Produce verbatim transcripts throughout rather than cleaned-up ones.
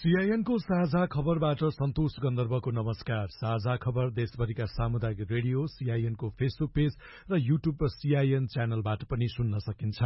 CIN को साझा खबरबाट सन्तोष गन्धर्वको नमस्कार। साझा खबर देशभरिका सामुदायिक रेडियो सीआईएन को फेसबुक पेज र युट्युब सीआईएन च्यानलबाट पनि सुन्न सकिन्छ।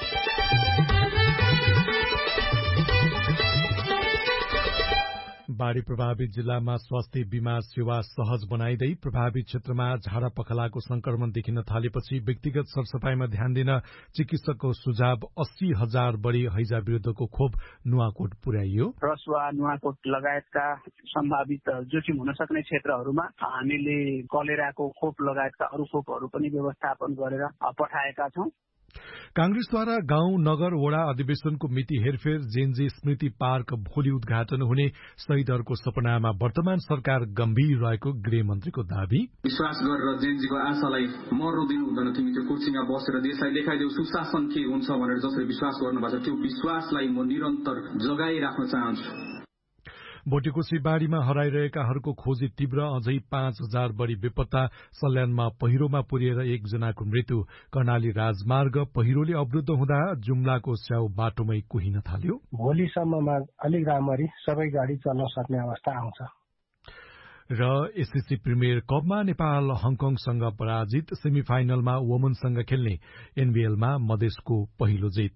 बाढ़ी प्रभावित जिल्लामा स्वास्थ्य बीमा सेवा सहज बनाइदै प्रभावित क्षेत्रमा झाडा पखलाको संक्रमण देखिन थालेपछि व्यक्तिगत सरसफाईमा ध्यान दिन चिकित्सकको सुझाव अस्सी हजार बढ़ी हैजा विरूद्धको खोप नुवाकोट पुर्याइयो। रसुवा नुवाकोट लगायतका सम्भावित जोखिम हुन सक्ने क्षेत्रहरूमा हामीले कलेराको खोप लगायतका अरू खोपहरू पनि व्यवस्थापन गरेर पठाएका छौं। कांग्रेसद्वारा गाउँ नगर वडा अधिवेशनको मिति हेरफेर जेनजी स्मृति पार्क भोलि उद्घाटन हुने शहीदहरूको सपनामा वर्तमान सरकार गम्भीर रहेको गृहमन्त्रीको दावी। विश्वास गरेर जेनजीको आशालाई मर्नु दिनु हुँदैन, तिमी त्यो कुर्सीमा बसेर देशलाई देखाइदेऊ सुशासन के हुन्छ भनेर जसरी विश्वास गर्नुभएको छ त्यो विश्वासलाई म निरन्तर जगाइराख्न चाहन्छु। भोटेकोशी बाढ़ीमा हराइरहेकाहरूको खोजी तीव्र, अझै पाँच हजार बढ़ी बेपत्ता। सल्यानमा पहिरोमा पुरिएर एकजनाको मृत्यु। कर्णाली राजमार्ग पहिरोले अवरुद्ध हुँदा जुम्लाको स्याउ बाटोमै कुहिन थाल्यो। भोलिसम्ममा अलिक राम्ररी सबै गाडी चल्न सक्ने अवस्था आउँछ। र एससीसी प्रिमियर कपमा नेपाल हङकङसँग पराजित। सेमी फाइनलमा वुमनसँग खेल्ने एनबीएलमा मधेसको पहिलो जित।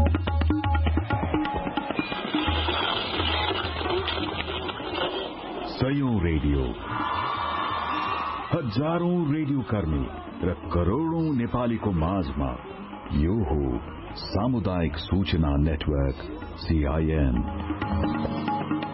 सयौं रेडियो, हजारौं रेडियो कर्मी र करोड़ौं नेपालीको माझमा यो हो सामुदायिक सूचना नेटवर्क सीआईएन।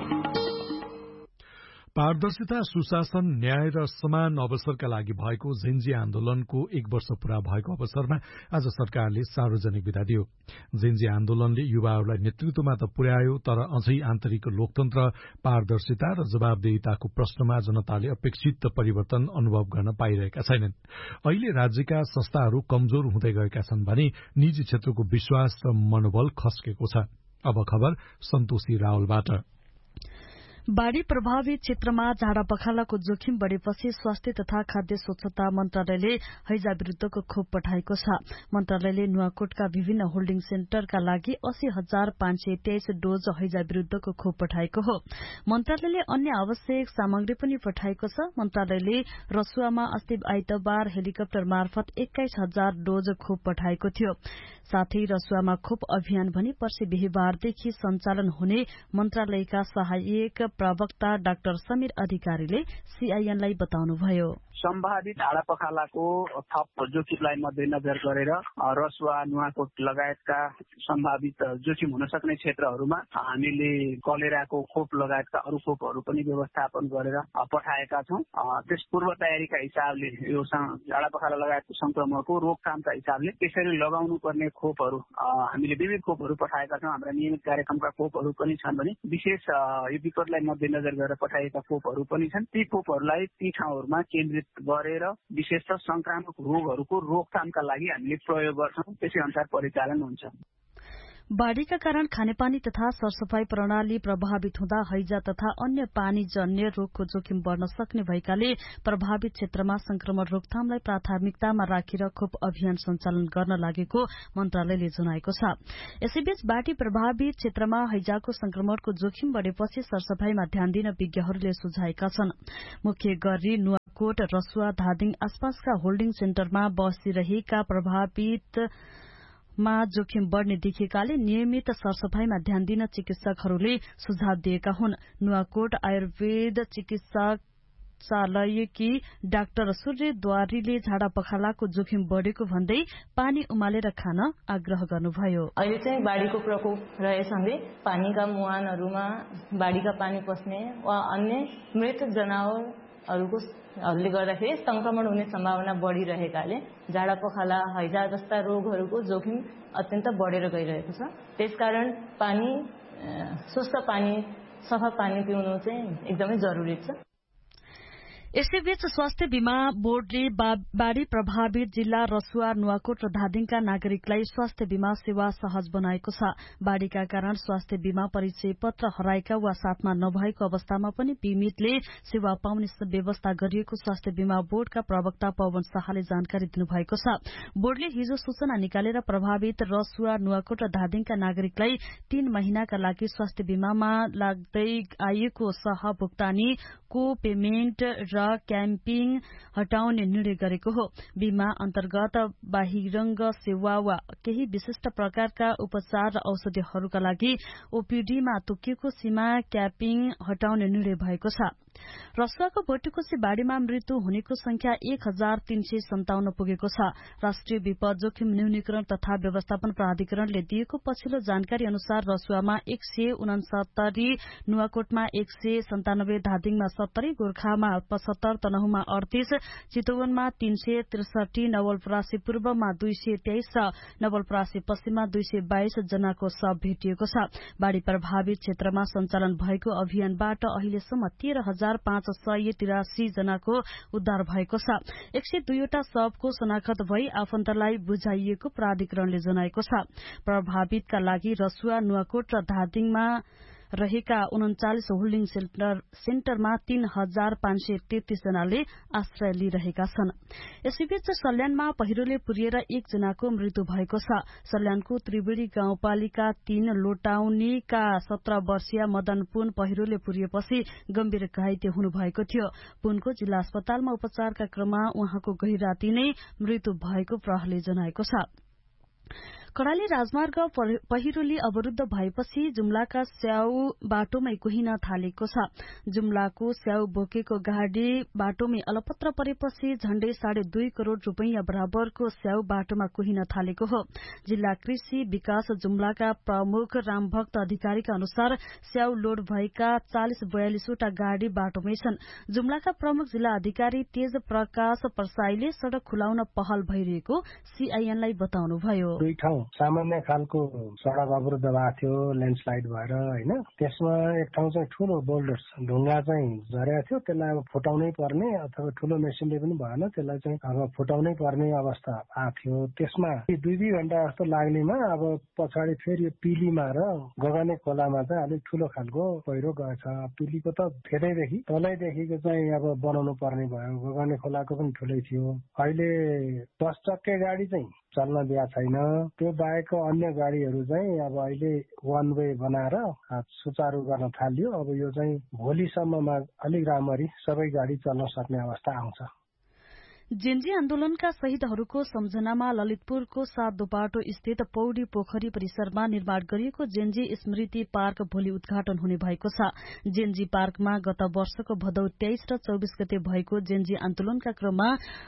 पारदर्शिता, सुशासन, न्याय र समान अवसरका लागि भएको जेन्जी आन्दोलनको एक वर्ष पूरा भएको अवसरमा आज सरकारले सार्वजनिक विदा दियो। जेन्जी आन्दोलनले युवाहरूलाई नेतृत्वमा त पुर्यायो, तर अझै आन्तरिक लोकतन्त्र, पारदर्शिता र जवाबदेहिताको प्रश्नमा जनताले अपेक्षित परिवर्तन अनुभव गर्न पाइरहेका छैनन्। अहिले राज्यका संस्थाहरू कमजोर हुँदै गएका छन् भने निजी क्षेत्रको विश्वास र मनोबल खस्केको छ। अब खबर सन्तोषी रावलबाट। बाढ़ी प्रभावित क्षेत्रमा झाडा पखालाको जोखिम बढ़ेपछि स्वास्थ्य तथा खाद्य स्वच्छता मन्त्रालयले हैजा विरूद्धको खोप पठाएको छ। मन्त्रालयले नुवाकोटका विभिन्न होल्डिङ सेन्टरका लागि अस्सी हजार पाँच सय तेइस डोज हैजा विरूद्धको खोप पठाएको हो। मन्त्रालयले अन्य आवश्यक सामग्री पनि पठाएको छ। मन्त्रालयले रसुवामा अस्ति आइतबार हेलिकप्टर मार्फत एक्काइस हजार डोज खोप पठाएको थियो। साथै रसुवामा खोप अभियान भनी पर्सि बिहीबारदेखि सञ्चालन हुने मन्त्रालयका सहायक प्रवक्ता डाक्टर समीर अधिकारीले सीआईएनलाई बताउनुभयो। सम्भावित झाडा पखालाको थप जोखिमलाई मध्यनजर गरेर रसुवा नुवाकोट लगायतका सम्भावित जोखिम हुन सक्ने क्षेत्रहरूमा हामीले कलेराको खोप लगायतका अरू खोपहरू पनि व्यवस्थापन गरेर पठाएका छौं। त्यस पूर्व तयारीका हिसाबले यो झाडा पखाला लगायतको संक्रमणको रोकथामका हिसाबले त्यसरी लगाउनु पर्ने खोपहरू हामीले विविध खोपहरू पठाएका छौं। हाम्रा नियमित कार्यक्रमका खोपहरू पनि छन् भने विशेष यो विपदलाई मध्यनजर गरेर पठाइएका खोपहरू पनि छन्। ती खोपहरूलाई ती ठाउँहरूमा केन्द्रित गरेर विशेष त संक्रामक रोगहरूको रोकथामका लागि हामीले प्रयोग गर्छौं। त्यसै अनुसार परिचालन हुन्छ। बाढ़ीका कारण खानेपानी तथा सरसफाई प्रणाली प्रभावित हुँदा हैजा तथा अन्य पानीजन्य रोगको जोखिम बढ़न सक्ने भएकाले प्रभावित क्षेत्रमा संक्रमण रोकथामलाई प्राथमिकतामा राखेर खोप अभियान सञ्चालन गर्न लागेको मन्त्रालयले जनाएको छ। यसैबीच बाढ़ी प्रभावित क्षेत्रमा हैजाको संक्रमणको जोखिम बढ़ेपछि सरसफाईमा ध्यान दिन विज्ञहरूले सुझाएका छन्। मुख्य गरी नुवाकोट, रसुवा, धादिङ आसपासका होल्डिङ सेन्टरमा बसिरहेका प्रभावित मा जोखिम बढ़ने देखिएकाले नियमित सरसफाईमा ध्यान दिन चिकित्सकहरूले सुझाव दिएका हुन्। नुवाकोट आयुर्वेद चिकित्सालयकी डाक्टर सूर्यद्वारीले झाडा पखालाको जोखिम बढ़ेको भन्दै पानी उमालेर खान आग्रह गर्नुभयो। अहिले चाहिँ बाढ़ीको प्रकोप रहेसँगै पानीका मुहानहरूमा बाढ़ीका पानी पस्ने वा अन्य मृत जनावरहरूको हरूले गर्दाखेरि संक्रमण हुने सम्भावना बढ़िरहेकाले झाडा पखाला, हैजा जस्ता रोगहरूको जोखिम अत्यन्त बढेर गइरहेको छ। त्यसकारण पानी, शुद्ध पानी, सफा पानी पिउनु चाहिँ एकदमै जरुरी छ। यसैबीच स्वास्थ्य बीमा बोर्डले बाढ़ी प्रभावित जिल्ला रसुवा नुवाकोट र धादिङका नागरिकलाई स्वास्थ्य बीमा सेवा सहज बनाएको छ। बाढ़ीका कारण स्वास्थ्य बीमा परिचय पत्र हराएका वा साथमा नभएको अवस्थामा पनि बीमितले सेवा पाउने व्यवस्था गरिएको स्वास्थ्य बीमा बोर्डका प्रवक्ता पवन शाहले जानकारी दिनुभएको छ। बोर्डले हिजो सूचना निकालेर प्रभावित रसुवा नुवाकोट र धादिङका नागरिकलाई तीन महिनाका लागि स्वास्थ्य बीमामा लाग्दै आएको सह भुक्तानी को पेमेन्ट र क्याम्पिङ हटाउने निर्णय गरेको हो। बीमा अन्तर्गत बाहिरङ्ग सेवा वा केही विशिष्ट प्रकारका उपचार र औषधिहरूका लागि ओपीडीमा तोकिएको सीमा क्यापिङ हटाउने निर्णय भएको छ। रसुवाको भोटेकोशी बाढ़ीमा मृत्यु हुनेको संख्या एक हजार तीन सय सन्ताउन्न पुगेको छ। राष्ट्रिय विपद जोखिम न्यूनीकरण तथा व्यवस्थापन प्राधिकरणले दिएको पछिल्लो जानकारी अनुसार रसुवामा एक सय उनसत्तरी, नुवाकोटमा एक सय सन्तानब्बे, धादिङमा सत्तरी, गोर्खामा पचहत्तर, तनहुमा अडतीस, चितवनमा तीन सय त्रिसठी, नवलपरासी पूर्वमा दुई सय तेइस र नवलपरासी पश्चिममा दुई सय बाइस जनाको शव भेटिएको छ। बाढ़ी प्रभावित क्षेत्रमा सञ्चालन भएको अभियानबाट अहिलेसम्म तेह्र हजार पाँच सय तिरासी जनाको उद्धार भएको छ। एक सय दुईवटा शवको शनाखत भई आफन्तलाई बुझाइएको प्राधिकरणले जनाएको छ। प्रभावितका लागि रसुवा, नुवाकोट र धादिङमा रहेका उन्चालिस होल्डिङ सेन्टर सेन्टरमा तीन हजार पाँच सय तेत्तीस जनाले आश्रय लिइरहेका छन्। यसैबीच सल्यानमा पहिरोले पुरिएर एकजनाको मृत्यु भएको छ। सल्यानको त्रिवेणी गाउँपालिका तीन लोटाउनीका सत्र वर्षीय मदन पुन पहिरोले पुरिएपछि गम्भीर घाइते हुनुभएको थियो। पुनको जिल्ला अस्पतालमा उपचारका क्रममा उहाँको गहिराती नै मृत्यु भएको प्रहरीले जनाएको छ। कर्णाली राजमार्ग पहिरोले अवरूद्ध भएपछि जुम्लाका स्याउ बाटोमै कुहिन थालेको छ। जुम्लाको स्याउ बोकेको गाडी बाटोमै अलपत्र परेपछि झण्डै साढे दुई करोड़ रूपियाँ बराबरको स्याउ बाटोमा कुहिन थालेको हो। जिल्ला कृषि विकास जुम्लाका प्रमुख रामभक्त अधिकारीका अनुसार स्याउ लोड भएका चालिस बयालिसवटा गाडी बाटोमै छन्। जुम्लाका प्रमुख जिल्ला अधिकारी तेज प्रकाश प्रसाईले सड़क खुलाउन पहल भइरहेको सीआईएनलाई बताउनुभयो। सामान्य खालको सडक अवरुद्ध भएको थियो ल्यान्डस्लाइड भएर होइन। त्यसमा एक ठाउँ चाहिँ ठुलो बोल्डर ढुङ्गा चाहिँ झरेको थियो। त्यसलाई अब फुटाउनै पर्ने अथवा ठुलो मेसिनले पनि भएन, त्यसलाई चाहिँ अब फुटाउनै पर्ने अवस्था आएको थियो। त्यसमा दुई दुई घण्टा जस्तो लाग्नेमा अब पछाडि फेरि यो पिलीमा र गगने खोलामा चाहिँ अलिक ठुलो खालको पहिरो गएछ। पिलीको त फेदैदेखि तलैदेखिको चाहिँ अब बनाउनु पर्ने भयो। गगने खोलाको पनि ठुलै थियो। अहिले दस चक्के गाडी चाहिँ चल्न दिया छैन। त्यो बाहेक अन्य गाडीहरू चाहिँ अब अहिले वान वे बनाएर सुचारू गर्न थाल्यो। अब यो चाहिँ भोलिसम्ममा अलिक राम्ररी सबै गाडी चल्न सक्ने अवस्था आउँछ। जेन्जी आन्दोलनका शहीदहरूको सम्झनामा ललितपुरको सात दोबाटो स्थित पौडी पोखरी परिसरमा निर्माण गरिएको जेन्जी स्मृति पार्क भोलि उद्घाटन हुने भएको छ। जेन्जी पार्कमा गत वर्षको भदौ तेइस र चौबिस गते भएको जेन्जी आन्दोलनका क्रममा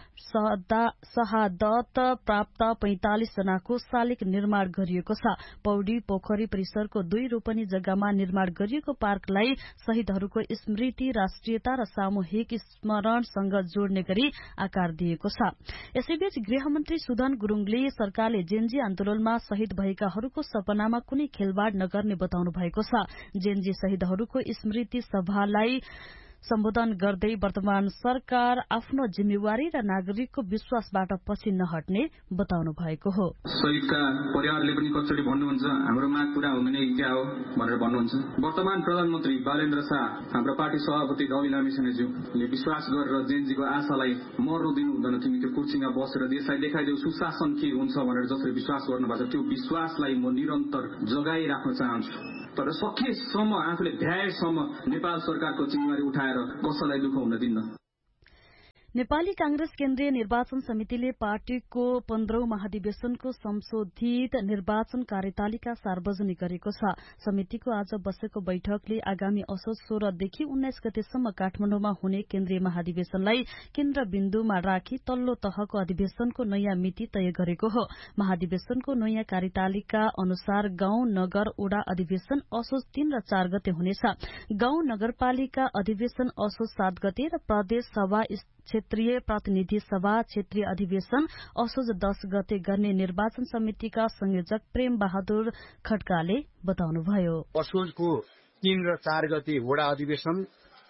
शहादत प्राप्त पैंतालिस जनाको शालिग निर्माण गरिएको छ। पौडी पोखरी परिसरको दुई रोपनी जग्गामा निर्माण गरिएको पार्कलाई शहीदहरूको स्मृति, राष्ट्रियता र सामूहिक स्मरणसँग जोड्ने गरी आकार दिएको छ। यसैबीच गृहमन्त्री सुदन गुरूङले सरकारले जेन्जी आन्दोलनमा शहीद भएकाहरूको सपनामा कुनै खेलवाड़ नगर्ने बताउनु भएको छ। जेन्जी शहीदहरूको स्मृति सभालाई सम्बोधन गर्दै वर्तमान सरकार आफ्नो जिम्मेवारी र नागरिकको विश्वासबाट पछि नहट्ने बताउनु भएको हो। शहीदका परिवारले पनि कसरी भन्नुहुन्छ हाम्रो माग पूरा हुँदैन कि क्या हो भनेर भन्नुहुन्छ। वर्तमान प्रधानमन्त्री बालेन्द्र शाह, हाम्रो पार्टी सभापति रवि लामिछानेज्यूले विश्वास गरेर जेन्जीको आशालाई मर्नु दिनु हुँदैन, तिमी त्यो कुर्सीमा बसेर देशलाई देखाइदेऊ सुशासन के हुन्छ भनेर जसरी विश्वास गर्नुभएको छ त्यो विश्वासलाई म निरन्तर जगाइराख्न चाहन्छु। तर सकेसम्म आफूले भ्याएसम्म नेपाल सरकारको जिम्मेवारी उठाएर कसैलाई दुःख हुन दिन्न। नेपाली कांग्रेस केन्द्रीय निर्वाचन समितिले पार्टीको पन्ध्रौं महाधिवेशनको संशोधित निर्वाचन कार्यतालिका सार्वजनिक गरेको छ। समितिको आज बसेको बैठकले आगामी असोज सोह्रदेखि उन्नाइस गतेसम्म काठमाडौँमा हुने केन्द्रीय महाधिवेशनलाई केन्द्रबिन्दुमा राखी तल्लो तहको अधिवेशनको नयाँ मिति तय गरेको हो। महाधिवेशनको नयाँ कार्यतालिका अनुसार गाउँ नगर ओडा अधिवेशन असोज तीन र चार गते हुनेछ। गाउँ नगरपालिका अधिवेशन असोज सात गते र प्रदेश सभा क्षेत्रीय प्रतिनिधि सभा क्षेत्रीय अधिवेशन असोज दस गते गर्ने निर्वाचन समितिका संयोजक प्रेम बहादुर खड्काले बताउनुभयो। असोजको तीन र चार गते वडा अधिवेशन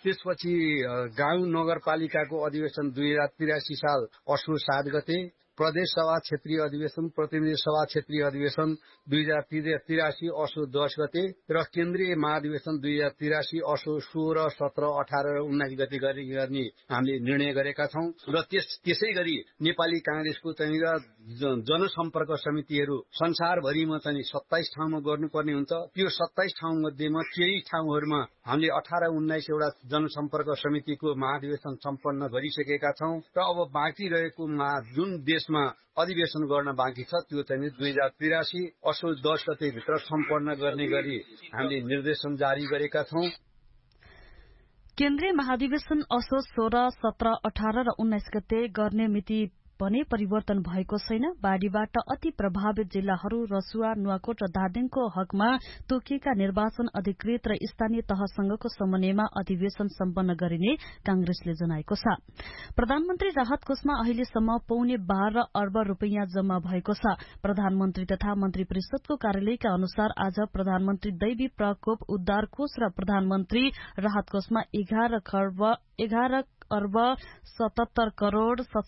त्यसपछि गाउँ नगरपालिकाको अधिवेशन दुई हजार त्रियासी साल असोज सात गते, प्रदेश सभा क्षेत्रीय अधिवेशन प्रतिनिधि सभा क्षेत्रीय अधिवेशन दुई हजार त्रियासी असोज दस गते र केन्द्रीय महाधिवेशन दुई हजार त्रियासी असोज सोह्र सत्र अठार र उन्नाइस गते गर्ने हामीले निर्णय गरेका छौं र त्यस त्यसै गरी नेपाली कांग्रेसको चाहिँ जनसम्पर्क समितिहरू संसारभरिमा चाहिँ सत्ताइस ठाउँमा गर्नुपर्ने हुन्छ। त्यो सत्ताइस ठाउँ मध्येमा केही ठाउँहरूमा हामीले अठार उन्नाइस एउटा जनसम्पर्क समितिको महाधिवेशन सम्पन्न गरिसकेका छौं र अब बाँकी रहेको जुन देशमा अधिवेशन गर्न बाँकी छ त्यो चाहिँ दुई हजार त्रियासी असोज दस गते भित्र सम्पन्न गर्ने गरी हामीले निर्देशन जारी गरेका छौं। केन्द्रीय महाधिवेशन असोज सोह्र सत्र अठार र उन्नाइस गते गर्ने मिति भने परिवर्तन भएको छैन। बाढ़ीबाट अति प्रभावित जिल्लाहरू रसुवा, नुवाकोट र धादिङको हकमा तोकिएका निर्वाचन अधिकृत र स्थानीय तहसँगको समन्वयमा अधिवेशन सम्पन्न गरिने कांग्रेसले जनाएको छ। प्रधानमन्त्री राहत कोषमा अहिलेसम्म पौने बाह्र अर्ब रूपियाँ जम्मा भएको छ। प्रधानमन्त्री तथा मन्त्री परिषदको कार्यालयका अनुसार आज प्रधानमन्त्री दैवी प्रकोप उद्धार कोष र प्रधानमन्त्री राहत कोषमा एघार खर्ब एघार अर्ब सतहत्तर करोड़